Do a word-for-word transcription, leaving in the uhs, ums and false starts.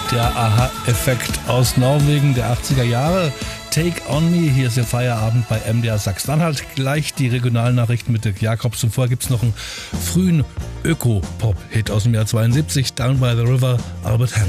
Der Aha-Effekt aus Norwegen der achtziger Jahre. Take on Me, hier ist Ihr Feierabend bei M D R Sachsen-Anhalt. Gleich die Regionalnachrichten mit Dirk Jakobs. Zuvor gibt es noch einen frühen Öko-Pop-Hit aus dem Jahr zweiundsiebzig, Down by the River, Albert Hammond.